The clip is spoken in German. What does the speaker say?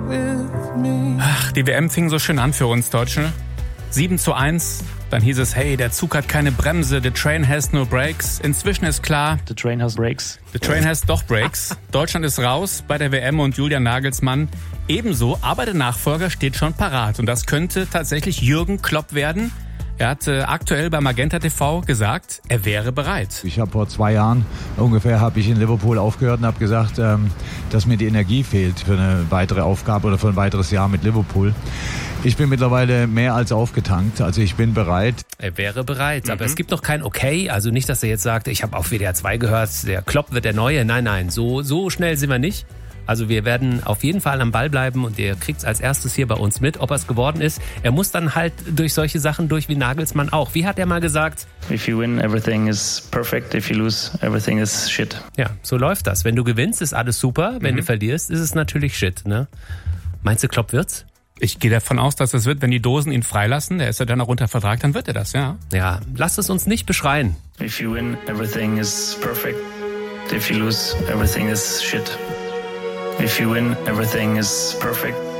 Ach, die WM fing so schön an für uns Deutsche. 7:1, dann hieß es, hey, der Zug hat keine Bremse, the train has no brakes. Inzwischen ist klar, the train has brakes. The train has doch Brakes. Deutschland ist raus bei der WM und Julian Nagelsmann ebenso, aber der Nachfolger steht schon parat. Und das könnte tatsächlich Jürgen Klopp werden. Er hat aktuell bei Magenta TV gesagt, er wäre bereit. Ich habe vor 2 Jahren ungefähr in Liverpool aufgehört und habe gesagt, dass mir die Energie fehlt für eine weitere Aufgabe oder für ein weiteres Jahr mit Liverpool. Ich bin mittlerweile mehr als aufgetankt, also ich bin bereit. Er wäre bereit, aber es gibt noch kein Okay, also nicht, dass er jetzt sagt, ich habe auf WDR 2 gehört, der Klopp wird der Neue. Nein, so schnell sind wir nicht. Also wir werden auf jeden Fall am Ball bleiben und ihr kriegt es als erstes hier bei uns mit, ob er es geworden ist. Er muss dann halt durch solche Sachen durch wie Nagelsmann auch. Wie hat er mal gesagt? If you win, everything is perfect. If you lose, everything is shit. Ja, so läuft das. Wenn du gewinnst, ist alles super. Wenn du verlierst, ist es natürlich shit. Ne? Meinst du, Klopp wird's? Ich gehe davon aus, dass es wird, wenn die Dosen ihn freilassen. Der ist ja dann auch unter Vertrag, dann wird er das, ja. Ja, lasst es uns nicht beschreien. If you win, everything is perfect. If you lose, everything is shit. If you win, everything is perfect.